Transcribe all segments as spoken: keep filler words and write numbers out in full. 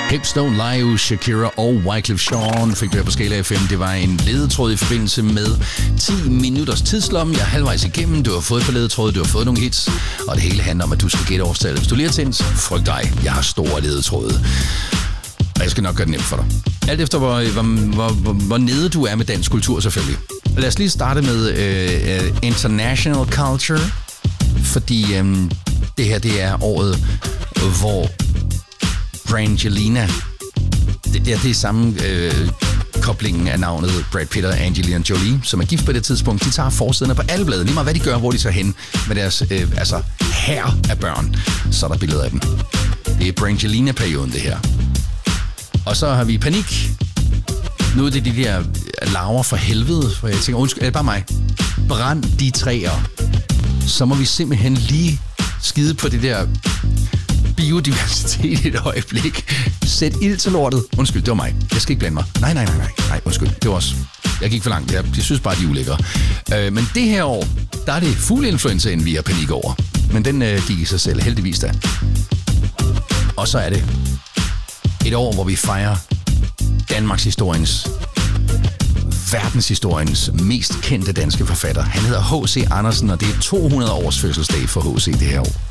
Hips Don't Lie, Shakira og Wyclef Jean fik det på Skala F M. Det var en ledetråd i forbindelse med ti minutters tidslomme. Jeg er halvvejs igennem. Du har fået på ledetråd, du har fået nogle hits, og det hele handler om, at du skal gætte årstallet. Hvis du lige har tændt, frygt dig. Jeg har store ledetråde. Og jeg skal nok gøre det nemt for dig. Alt efter, hvor, hvor, hvor, hvor, hvor nede du er med dansk kultur, selvfølgelig. Lad os lige starte med uh, International Culture, fordi um, det her, det er året, hvor Brangelina, det, ja, det er samme øh, koblingen af navnet Brad Pitt og Angelina Jolie, som er gift på det tidspunkt. De tager forsiderne på alle blade, lige meget hvad de gør, hvor de så hen med deres øh, altså, hær af børn. Så er der billeder af dem. Det er Brangelina-perioden, det her. Og så har vi panik. Nu er det de der larver for helvede, for jeg tænker, undskyld, er det bare mig? Brænd de træer. Så må vi simpelthen lige skide på det der biodiversitet i et øjeblik. Sæt ild til lortet. Undskyld, det var mig. Jeg skal ikke blande mig. Nej, nej, nej, nej. Nej, undskyld. Det var også... Jeg gik for langt. Jeg, jeg synes bare, de er ulækre. Øh, men det her år, der er det fugleinfluenzaen, vi har panik over. Men den øh, gik i sig selv, heldigvis da. Og så er det et år, hvor vi fejrer Danmarks historiens, verdenshistoriens mest kendte danske forfatter. Han hedder H C Andersen, og det er to hundrede års fødselsdag for H C det her år.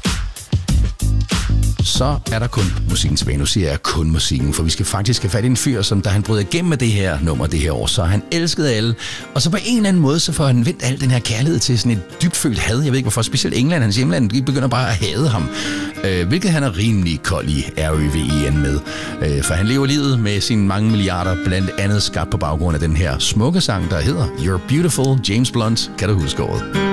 Så er der kun musikken tilbage. Nu siger jeg kun musikken, for vi skal faktisk have fat i en fyr, som da han brød igennem med det her nummer det her år, så han elskede alle. Og så på en eller anden måde, så får han vendt al den her kærlighed til sådan et dybfølt had. Jeg ved ikke hvorfor, specielt England, hans hjemland, de begynder bare at hade ham. Øh, hvilket han er rimelig kold i R Ø V E N med. Øh, for han lever livet med sine mange milliarder, blandt andet skabt på baggrund af den her smukke sang, der hedder You're Beautiful, James Blunt. Kan du huske året?